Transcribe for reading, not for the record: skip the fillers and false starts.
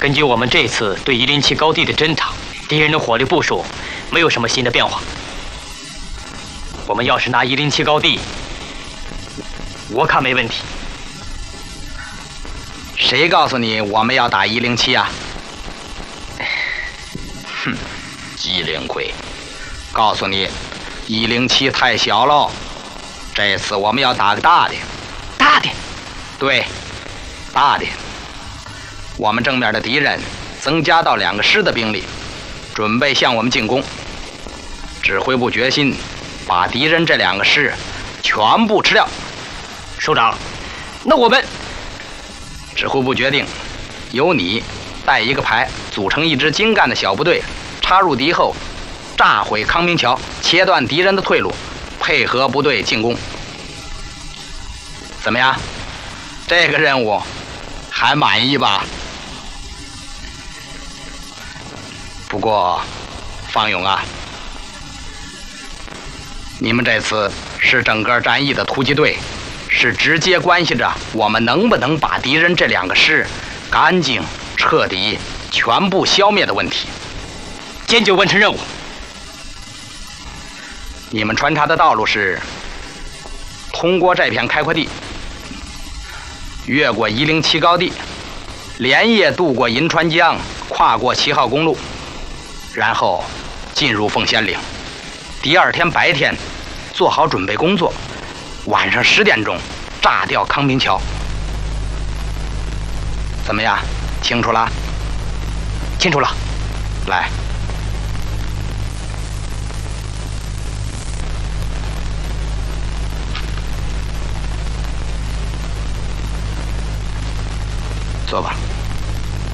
根据我们这次对107高地的侦查，敌人的火力部署没有什么新的变化。我们要是拿107高地，我看没问题。 谁告诉你我们要打107啊？哼，机灵鬼，告诉你，107太小喽。这次我们要打个大的。 大的？ 对，大的。我们正面的敌人增加到2个师的兵力，准备向我们进攻。指挥部决心把敌人这2个师全部吃掉。 首长，那我们…… 指挥部决定，由你带一个排，组成一支精干的小部队，插入敌后，炸毁康明桥，切断敌人的退路，配合部队进攻。怎么样？这个任务还满意吧？不过，方勇啊，你们这次是整个战役的突击队，是直接关系着我们能不能把敌人这2个师干净、彻底、全部消灭的问题。 坚决完成任务。 你们穿插的道路是通过这片开阔地，越过107高地，连夜渡过银川江，跨过7号公路，然后进入凤仙岭。第2天白天做好准备工作，晚上10点钟炸掉康明桥。怎么样？清楚了？ 清楚了。 来。坐吧。